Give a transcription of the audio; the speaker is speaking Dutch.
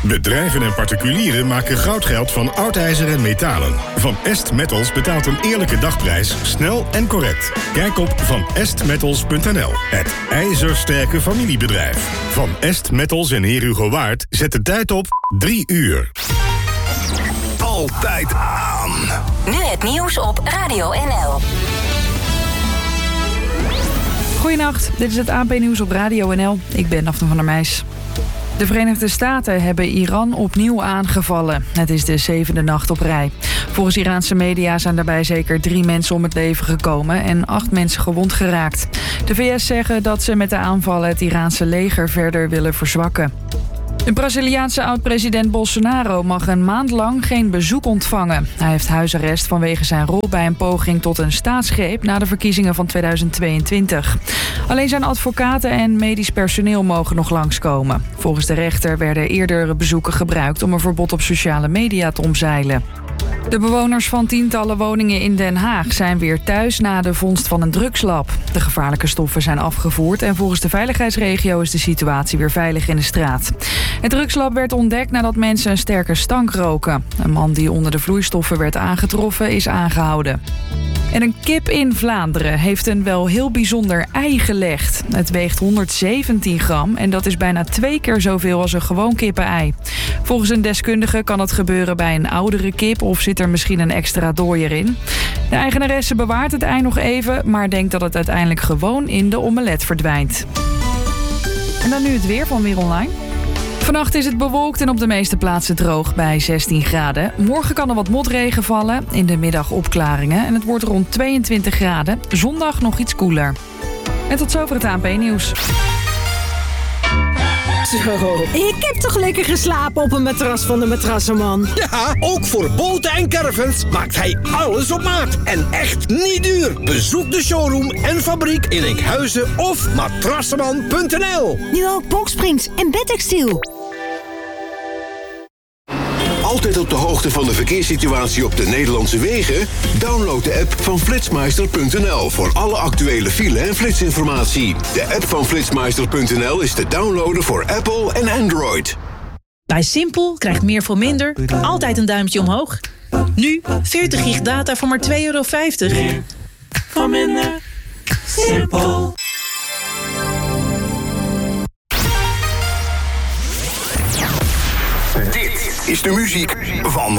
Bedrijven en particulieren maken goudgeld van oud ijzer en metalen. Van Est Metals betaalt een eerlijke dagprijs, snel en correct. Kijk op vanestmetals.nl. Het ijzersterke familiebedrijf. Van Est Metals en Heer Hugo Waard zet de tijd op 3 uur. Altijd aan. Nu het nieuws op Radio NL. Goedenacht, dit is het AP-nieuws op Radio NL. Ik ben Daphne van der Meijs. De Verenigde Staten hebben Iran opnieuw aangevallen. Het is de 7e nacht op rij. Volgens Iraanse media zijn daarbij zeker 3 mensen om het leven gekomen en 8 mensen gewond geraakt. De VS zeggen dat ze met de aanvallen het Iraanse leger verder willen verzwakken. De Braziliaanse oud-president Bolsonaro mag een maand lang geen bezoek ontvangen. Hij heeft huisarrest vanwege zijn rol bij een poging tot een staatsgreep na de verkiezingen van 2022. Alleen zijn advocaten en medisch personeel mogen nog langskomen. Volgens de rechter werden eerdere bezoeken gebruikt om een verbod op sociale media te omzeilen. De bewoners van tientallen woningen in Den Haag zijn weer thuis na de vondst van een drugslab. De gevaarlijke stoffen zijn afgevoerd en volgens de veiligheidsregio is de situatie weer veilig in de straat. Het drugslab werd ontdekt nadat mensen een sterke stank roken. Een man die onder de vloeistoffen werd aangetroffen is aangehouden. En een kip in Vlaanderen heeft een wel heel bijzonder ei gelegd. Het weegt 117 gram en dat is bijna 2 keer zoveel als een gewoon kippenei. Volgens een deskundige kan het gebeuren bij een oudere kip of zit er misschien een extra dooier in. De eigenaresse bewaart het ei nog even, maar denkt dat het uiteindelijk gewoon in de omelet verdwijnt. En dan nu het weer van Weer Online. Vannacht is het bewolkt en op de meeste plaatsen droog bij 16 graden. Morgen kan er wat motregen vallen, in de middag opklaringen en het wordt rond 22 graden. Zondag nog iets koeler. En tot zover het ANP-nieuws. Zo, ik heb toch lekker geslapen op een matras van de Matrassenman. Ja, ook voor boten en caravans maakt hij alles op maat. En echt niet duur. Bezoek de showroom en fabriek in Enkhuizen of matrassenman.nl. Nu ook boxsprings en bedtextiel. Altijd op de hoogte van de verkeerssituatie op de Nederlandse wegen? Download de app van Flitsmeister.nl voor alle actuele file- en flitsinformatie. De app van Flitsmeister.nl is te downloaden voor Apple en Android. Bij Simpel krijgt meer voor minder altijd een duimpje omhoog. Nu 40 gig data voor maar €2,50. Meer voor minder. Simpel. Dit is de muziek van